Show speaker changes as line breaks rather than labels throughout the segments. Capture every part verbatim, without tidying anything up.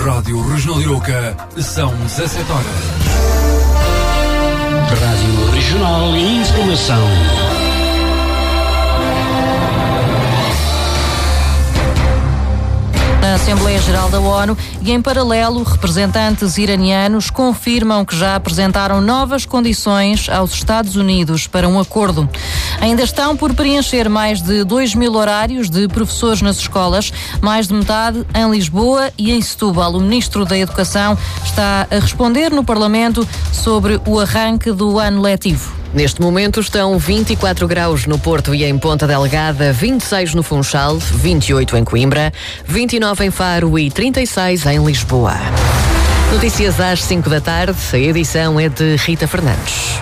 Rádio Regional Iroca, são dezassete horas.
Rádio Regional e Informação.
Na Assembleia Geral da ONU e, em paralelo, representantes iranianos confirmam que já apresentaram novas condições aos Estados Unidos para um acordo. Ainda estão por preencher mais de dois mil horários de professores nas escolas, mais de metade em Lisboa e em Setúbal. O Ministro da Educação está a responder no Parlamento sobre o arranque do ano letivo.
Neste momento estão vinte e quatro graus no Porto e em Ponta Delgada, vinte e seis no Funchal, vinte e oito em Coimbra, vinte e nove em Faro e trinta e seis em Lisboa. Notícias às cinco da tarde, a edição é de Rita Fernandes.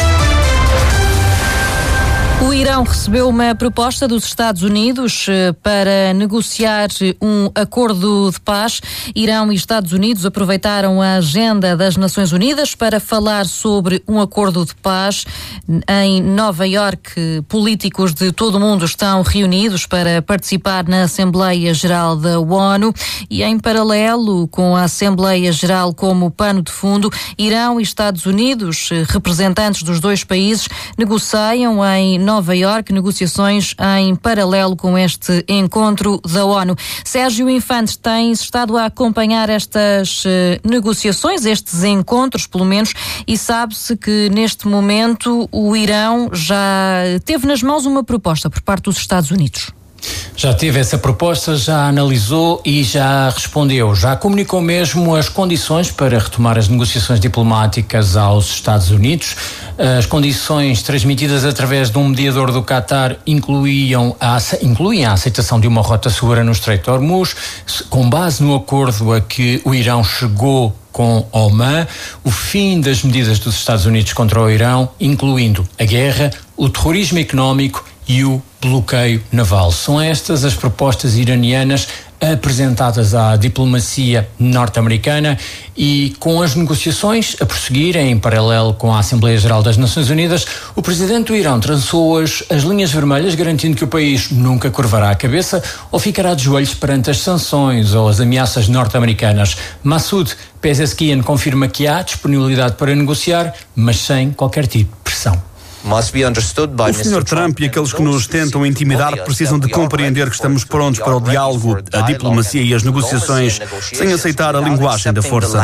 O Irão recebeu uma proposta dos Estados Unidos para negociar um acordo de paz. Irão e Estados Unidos aproveitaram a agenda das Nações Unidas para falar sobre um acordo de paz. Em Nova Iorque, políticos de todo o mundo estão reunidos para participar na Assembleia Geral da ONU e, em paralelo com a Assembleia Geral como pano de fundo, Irão e Estados Unidos, representantes dos dois países, negociam em Nova Iorque negociações em paralelo com este encontro da ONU. Sérgio Infante tem estado a acompanhar estas uh, negociações, estes encontros, pelo menos, e sabe-se que neste momento o Irão já teve nas mãos uma proposta por parte dos Estados Unidos.
Já teve essa proposta, já analisou e já respondeu. Já comunicou mesmo as condições para retomar as negociações diplomáticas aos Estados Unidos. As condições transmitidas através de um mediador do Qatar incluíam a, incluem a aceitação de uma rota segura no Estreito de Hormuz, com base no acordo a que o Irão chegou com Oman, o fim das medidas dos Estados Unidos contra o Irão, incluindo a guerra, o terrorismo económico e o bloqueio naval. São estas as propostas iranianas apresentadas à diplomacia norte-americana e, com as negociações a prosseguirem em paralelo com a Assembleia Geral das Nações Unidas, o presidente do Irão traçou as, as linhas vermelhas, garantindo que o país nunca curvará a cabeça ou ficará de joelhos perante as sanções ou as ameaças norte-americanas. Massoud Pezeshkian confirma que há disponibilidade para negociar, mas sem qualquer tipo de pressão.
O senhor Trump e aqueles que nos tentam intimidar precisam de compreender que estamos prontos para o diálogo, a diplomacia e as negociações, sem aceitar a linguagem da força.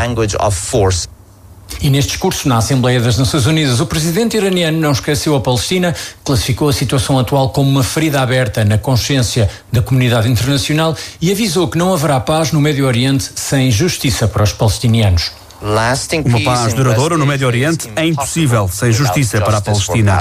E neste discurso na Assembleia das Nações Unidas, o presidente iraniano não esqueceu a Palestina, classificou a situação atual como uma ferida aberta na consciência da comunidade internacional e avisou que não haverá paz no Médio Oriente sem justiça para os palestinianos.
Uma paz duradoura no Médio Oriente é impossível sem justiça para a Palestina.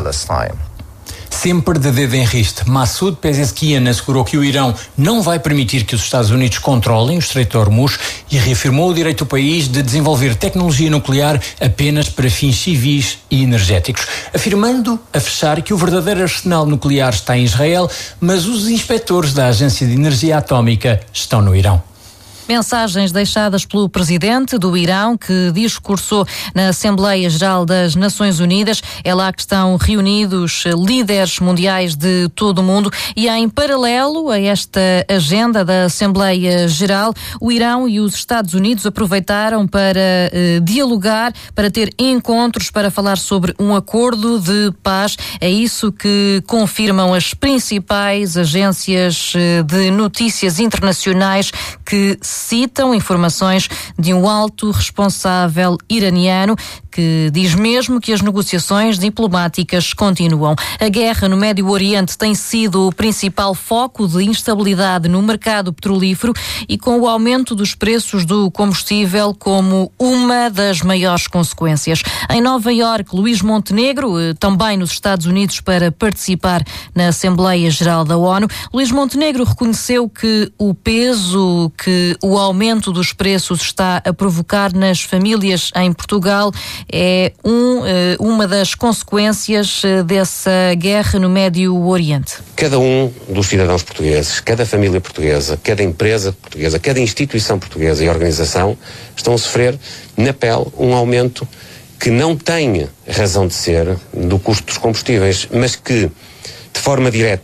Sempre de dedo em riste, Massoud Pezeshkian assegurou que o Irão não vai permitir que os Estados Unidos controlem o Estreito de Hormuz e reafirmou o direito do país de desenvolver tecnologia nuclear apenas para fins civis e energéticos, afirmando a fechar que o verdadeiro arsenal nuclear está em Israel, mas os inspectores da Agência de Energia Atómica estão no Irão.
Mensagens deixadas pelo presidente do Irão, que discursou na Assembleia Geral das Nações Unidas. É lá que estão reunidos líderes mundiais de todo o mundo e, em paralelo a esta agenda da Assembleia Geral, o Irão e os Estados Unidos aproveitaram para eh, dialogar, para ter encontros, para falar sobre um acordo de paz. É isso que confirmam as principais agências de notícias internacionais, que citam informações de um alto responsável iraniano que diz mesmo que as negociações diplomáticas continuam. A guerra no Médio Oriente tem sido o principal foco de instabilidade no mercado petrolífero e com o aumento dos preços do combustível como uma das maiores consequências. Em Nova Iorque, Luís Montenegro, também nos Estados Unidos para participar na Assembleia Geral da ONU, Luís Montenegro reconheceu que o peso que o aumento dos preços está a provocar nas famílias em Portugal é um, uma das consequências dessa guerra no Médio Oriente.
Cada um dos cidadãos portugueses, cada família portuguesa, cada empresa portuguesa, cada instituição portuguesa e organização estão a sofrer na pele um aumento que não tem razão de ser do custo dos combustíveis, mas que, de forma direta,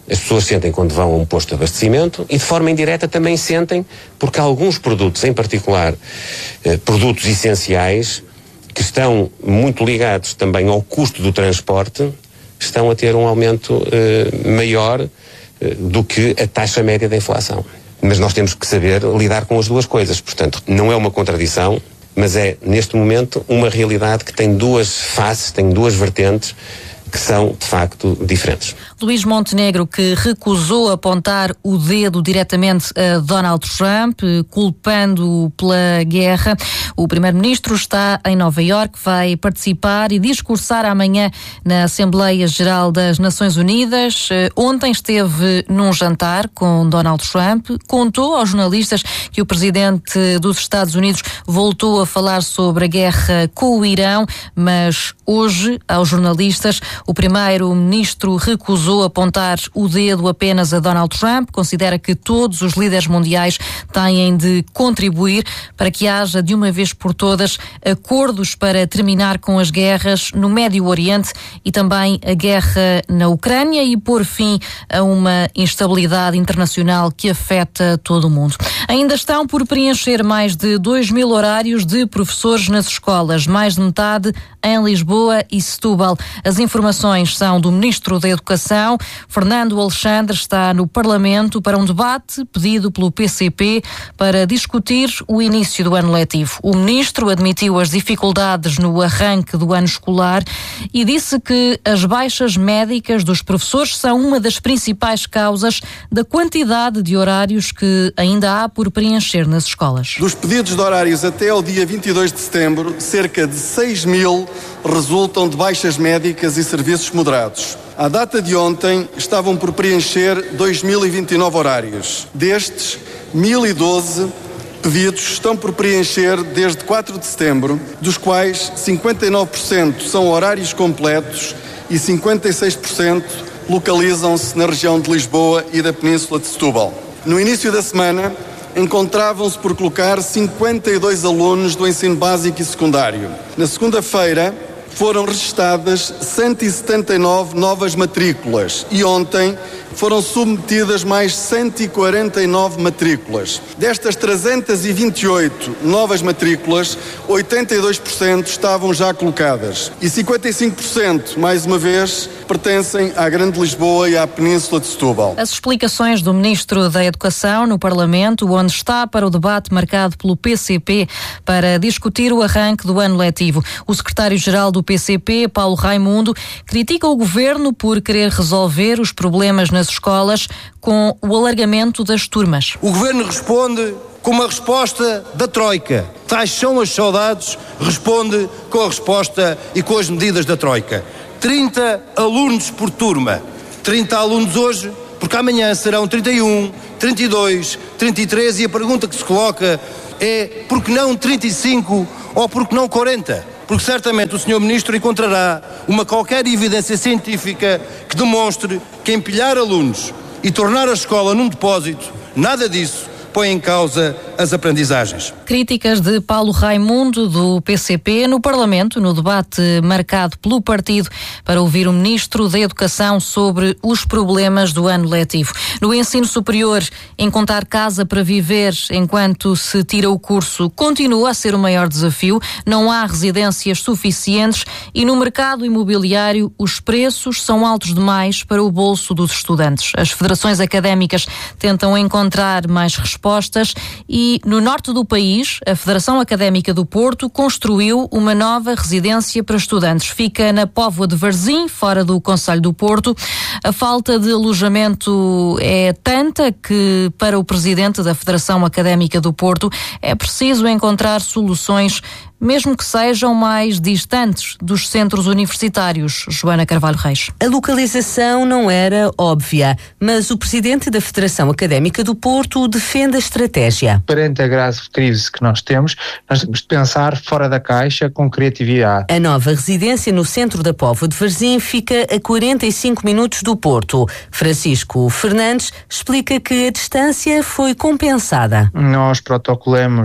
as pessoas sentem quando vão a um posto de abastecimento e de forma indireta também sentem porque alguns produtos, em particular eh, produtos essenciais, que estão muito ligados também ao custo do transporte, estão a ter um aumento eh, maior eh, do que a taxa média da inflação. Mas nós temos que saber lidar com as duas coisas. Portanto, não é uma contradição, mas é, neste momento, uma realidade que tem duas faces, tem duas vertentes, que são, de facto, diferentes.
Luís Montenegro, que recusou apontar o dedo diretamente a Donald Trump, culpando-o pela guerra. O primeiro-ministro está em Nova Iorque, vai participar e discursar amanhã na Assembleia Geral das Nações Unidas. Ontem esteve num jantar com Donald Trump, contou aos jornalistas que o presidente dos Estados Unidos voltou a falar sobre a guerra com o Irão, mas hoje, aos jornalistas, o primeiro-ministro recusou apontar o dedo apenas a Donald Trump, considera que todos os líderes mundiais têm de contribuir para que haja de uma vez por todas acordos para terminar com as guerras no Médio Oriente e também a guerra na Ucrânia e pôr fim a uma instabilidade internacional que afeta todo o mundo. Ainda estão por preencher mais de dois mil horários de professores nas escolas, mais de metade em Lisboa e Setúbal. As informações são do Ministro da Educação. Fernando Alexandre está no Parlamento para um debate pedido pelo P C P para discutir o início do ano letivo. O Ministro admitiu as dificuldades no arranque do ano escolar e disse que as baixas médicas dos professores são uma das principais causas da quantidade de horários que ainda há por preencher nas escolas.
Dos pedidos de horários até ao dia vinte e dois de setembro, cerca de seis mil resultam de baixas médicas e serviços moderados. À data de ontem, estavam por preencher dois mil e vinte e nove horários. Destes, mil e doze pedidos estão por preencher desde quatro de setembro, dos quais cinquenta e nove por cento são horários completos e cinquenta e seis por cento localizam-se na região de Lisboa e da Península de Setúbal. No início da semana, encontravam-se por colocar cinquenta e dois alunos do ensino básico e secundário. Na segunda-feira, foram registadas cento e setenta e nove novas matrículas e ontem foram submetidas mais cento e quarenta e nove matrículas. Destas trezentas e vinte e oito novas matrículas, oitenta e dois por cento estavam já colocadas e cinquenta e cinco por cento, mais uma vez, pertencem à Grande Lisboa e à Península de Setúbal.
As explicações do Ministro da Educação no Parlamento, onde está para o debate marcado pelo P C P para discutir o arranque do ano letivo. O secretário-geral do P C P, Paulo Raimundo, critica o governo por querer resolver os problemas nas escolas com o alargamento das turmas.
O governo responde com uma resposta da Troika. Tais são as saudades, responde com a resposta e com as medidas da Troika. trinta alunos por turma. trinta alunos hoje, porque amanhã serão trinta e um, trinta e dois, trinta e três e a pergunta que se coloca é por que não trinta e cinco ou por que não quarenta? Porque certamente o senhor Ministro encontrará uma qualquer evidência científica que demonstre que empilhar alunos e tornar a escola num depósito, nada disso põe em causa as aprendizagens.
Críticas de Paulo Raimundo, do P C P, no Parlamento, no debate marcado pelo partido para ouvir o Ministro da Educação sobre os problemas do ano letivo. No ensino superior, encontrar casa para viver enquanto se tira o curso continua a ser o maior desafio. Não há residências suficientes e no mercado imobiliário os preços são altos demais para o bolso dos estudantes. As federações académicas tentam encontrar mais respostas respostas e no norte do país a Federação Académica do Porto construiu uma nova residência para estudantes. Fica na Póvoa de Varzim, fora do concelho do Porto. A falta de alojamento é tanta que para o presidente da Federação Académica do Porto é preciso encontrar soluções mesmo que sejam mais distantes dos centros universitários. Joana Carvalho Reis.
A localização não era óbvia, mas o presidente da Federação Académica do Porto defende a estratégia.
Perante a grave crise que nós temos, nós temos de pensar fora da caixa com criatividade.
A nova residência no centro da Póvoa de Varzim fica a quarenta e cinco minutos do Porto. Francisco Fernandes explica que a distância foi compensada.
Nós protocolamos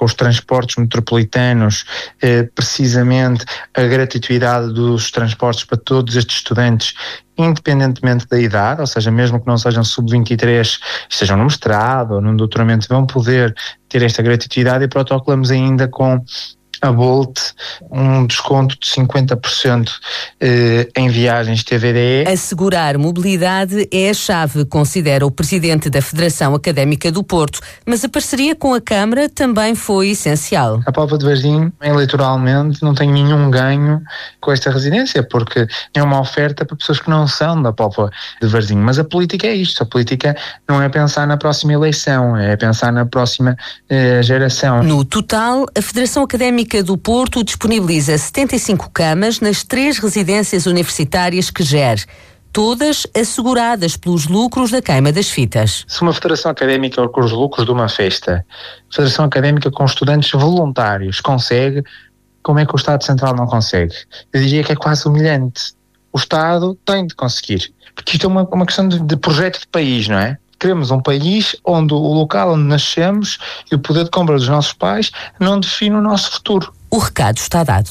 com os transportes metropolitanos, eh, precisamente a gratuidade dos transportes para todos estes estudantes, independentemente da idade, ou seja, mesmo que não sejam sub vinte e três, estejam no mestrado ou no doutoramento, vão poder ter esta gratuidade, e protocolamos ainda com a Bolt um desconto de cinquenta por cento eh, em viagens T V D E.
Assegurar mobilidade é a chave, considera o presidente da Federação Académica do Porto, mas a parceria com a Câmara também foi essencial.
A Póvoa de Varzim, eleitoralmente, não tem nenhum ganho com esta residência, porque é uma oferta para pessoas que não são da Póvoa de Varzim. Mas a política é isto, a política não é pensar na próxima eleição, é pensar na próxima eh, geração.
No total, a Federação Académica do Porto disponibiliza setenta e cinco camas nas três residências universitárias que gere, todas asseguradas pelos lucros da queima das fitas.
Se uma federação académica com os lucros de uma festa, federação académica com estudantes voluntários consegue, como é que o Estado Central não consegue? Eu diria que é quase humilhante. O Estado tem de conseguir, porque isto é uma, uma questão de, de projeto de país, não é? Queremos um país onde o local onde nascemos e o poder de compra dos nossos pais não define o nosso futuro.
O recado está dado.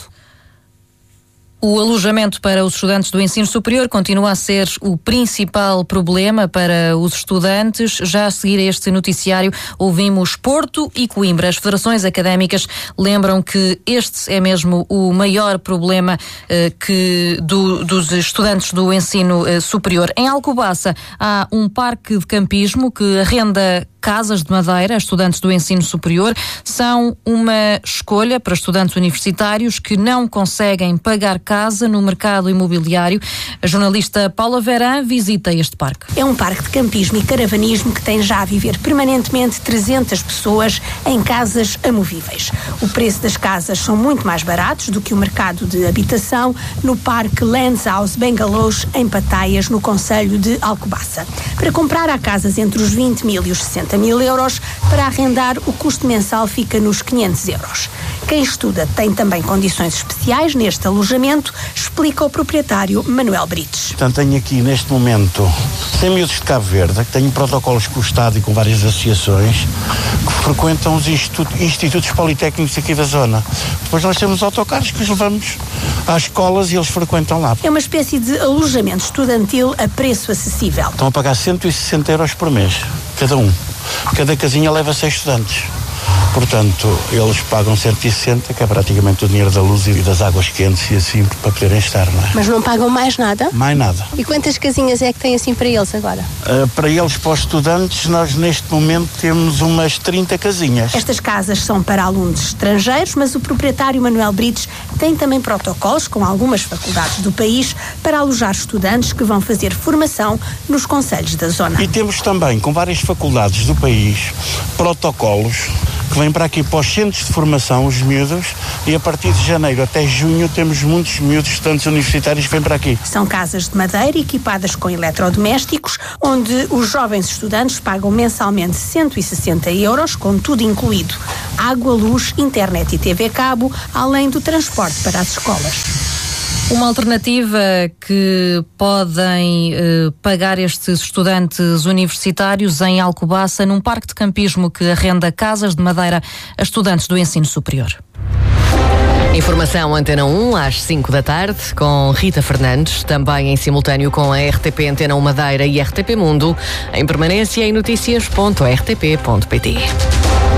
O alojamento para os estudantes do ensino superior continua a ser o principal problema para os estudantes. Já a seguir a este noticiário, ouvimos Porto e Coimbra. As federações académicas lembram que este é mesmo o maior problema eh, que do, dos estudantes do ensino eh, superior. Em Alcobaça há um parque de campismo que arrenda casas de madeira a estudantes do ensino superior. São uma escolha para estudantes universitários que não conseguem pagar casa no mercado imobiliário. A jornalista Paula Verã visita este parque.
É um parque de campismo e caravanismo que tem já a viver permanentemente trezentas pessoas em casas amovíveis. O preço das casas são muito mais baratos do que o mercado de habitação no parque Lands House Bengalows em Pataias, no concelho de Alcobaça. Para comprar há casas entre os vinte mil e os sessenta mil euros, para arrendar o custo mensal fica nos quinhentos euros. Quem estuda tem também condições especiais neste alojamento, explica o proprietário Manuel Brites.
Portanto, tenho aqui neste momento cem miúdos de Cabo Verde, que tenho protocolos com o Estado e com várias associações que frequentam os institutos, institutos politécnicos aqui da zona. Depois nós temos autocarros que os levamos às escolas e eles frequentam lá.
É uma espécie de alojamento estudantil a preço acessível.
Estão a pagar cento e sessenta euros por mês, cada um. Cada casinha leva seis estudantes. Portanto, eles pagam cento e sessenta, que é praticamente o dinheiro da luz e das águas quentes e assim, para poderem estar, não é?
Mas não pagam mais nada?
Mais nada.
E quantas casinhas é que tem assim para eles agora?
Uh, para eles, para os estudantes, nós neste momento temos umas trinta casinhas.
Estas casas são para alunos estrangeiros, mas o proprietário Manuel Brites tem também protocolos com algumas faculdades do país para alojar estudantes que vão fazer formação nos concelhos da zona.
E temos também, com várias faculdades do país, protocolos que vêm para aqui para os centros de formação, os miúdos, e a partir de janeiro até junho temos muitos miúdos estudantes universitários que vêm para aqui.
São casas de madeira equipadas com eletrodomésticos, onde os jovens estudantes pagam mensalmente cento e sessenta euros, com tudo incluído: água, luz, internet e T V cabo, além do transporte para as escolas.
Uma alternativa que podem eh, pagar estes estudantes universitários em Alcobaça, num parque de campismo que arrenda casas de madeira a estudantes do ensino superior.
Informação Antena um às cinco da tarde com Rita Fernandes, também em simultâneo com a R T P Antena um Madeira e R T P Mundo, em permanência em notícias ponto r t p ponto p t.